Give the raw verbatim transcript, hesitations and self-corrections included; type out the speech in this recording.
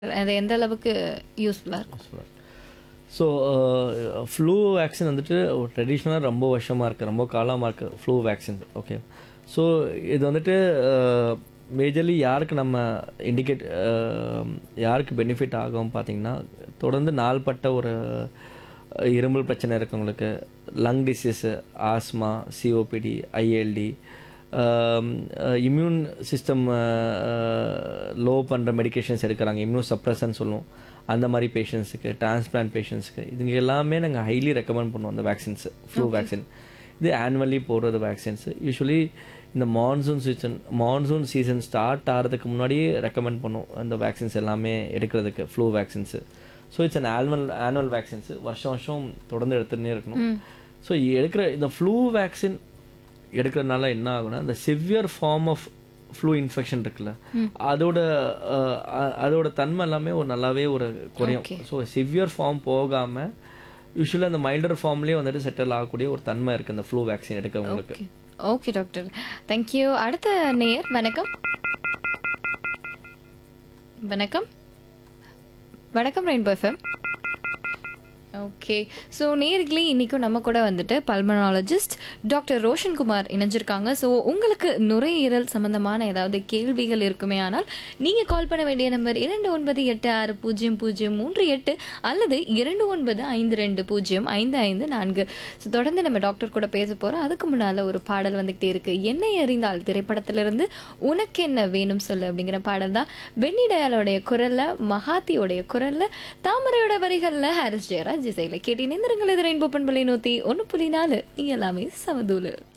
அது எந்த அளவுக்கு யூஸ்ஃபுல்லா இருக்கும்? ஸோ ஃப்ளூ வேக்சின் வந்துட்டு ஒரு ட்ரெடிஷ்னலாக ரொம்ப வருஷமாக இருக்குது, ரொம்ப காலமாக இருக்குது ஃப்ளூ வேக்சின். ஓகே, ஸோ இது வந்துட்டு மேஜர்லி யாருக்கு நம்ம இண்டிகேட் யாருக்கு பெனிஃபிட் ஆகும் பார்த்தீங்கன்னா, தொடர்ந்து நாள்பட்ட ஒரு இருமல் பிரச்சனை இருக்கவங்களுக்கு, lung disease, asthma, COPD, ILD, immune system low பண்ணுற மெடிகேஷன்ஸ் எடுக்கிறாங்க, இம்யூன் சப்ரஸன்னு சொல்லுவோம், அந்த மாதிரி பேஷண்ட்ஸுக்கு, டிரான்ஸ்பிளான்ட் பேஷண்ட்ஸுக்கு, இதுங்க எல்லாமே நாங்கள் ஹைலி ரெக்கமெண்ட் பண்ணுவோம் அந்த வேக்சின்ஸு. ஃப்ளூ வேக்சின் இது ஆனுவலி போடுறது வேக்சின்ஸு. யூஸ்வலி இந்த monsoon season monsoon season start ஆகிறதுக்கு முன்னாடியே ரெக்கமெண்ட் பண்ணுவோம் அந்த வேக்சின்ஸ் எல்லாமே எடுக்கிறதுக்கு, flu vaccines. So it's an annual annual vaccines, வருஷம் வருஷம் தொடர்ந்து எடுத்துகிட்டே இருக்கணும். ஸோ எடுக்கிற இந்த ஃப்ளூ வேக்சின் எடுக்கிறதுனால என்ன ஆகுனா, இந்த severe form of flu infection இருக்குல்ல, அதோட அதோட தன்மை எல்லாமே ஒரு நல்லாவே ஒரு குறையும். ஸோ சிவியர் ஃபார்ம் போகாமல் யூஸ்வலாக அந்த மைல்டர் ஃபார்ம்லேயே வந்துட்டு செட்டில் ஆகக்கூடிய ஒரு தன்மை இருக்குது இந்த flu vaccine எடுக்கிறவங்களுக்கு. Okay doctor, thank you. அடுத்த நேயர், வணக்கம். வணக்கம் வணக்கம் ரெயின்போ எஃப்எம். ஓகே, ஸோ நேர்களே இன்றைக்கும் நம்ம கூட வந்துட்டு பல்மனாலஜிஸ்ட் டாக்டர் ரோஷன்குமார் இணைஞ்சிருக்காங்க. ஸோ உங்களுக்கு நுரையீரல் சம்மந்தமான ஏதாவது கேள்விகள் இருக்குமே ஆனால் நீங்கள் கால் பண்ண வேண்டிய நம்பர் இரண்டு ஒன்பது எட்டு ஆறு பூஜ்ஜியம் பூஜ்ஜியம் மூன்று எட்டு அல்லது இரண்டு ஒன்பது ஐந்து ரெண்டு பூஜ்ஜியம் ஐந்து ஐந்து நான்கு. ஸோ தொடர்ந்து நம்ம டாக்டர் கூட பேச போகிறோம். அதுக்கு முன்னால் ஒரு பாடல் வந்துக்கிட்டே இருக்குது. என்னை அறிந்தால் திரைப்படத்திலிருந்து உனக்கு என்ன வேணும் சொல்லு அப்படிங்கிற பாடல் தான். பென்னி டயாலோடைய குரலில், மகாத்தியோடைய குரலில், தாமரையோட வரிகளில், ஹாரிஸ் ஜெயராஜ் இசையில் கேட்டி நிந்திரங்கள். இது ரெயின்போ பண்பலை நூற்றி ஒன்று புள்ளி நாலு. இங்கே எல்லாமே சமதூலு.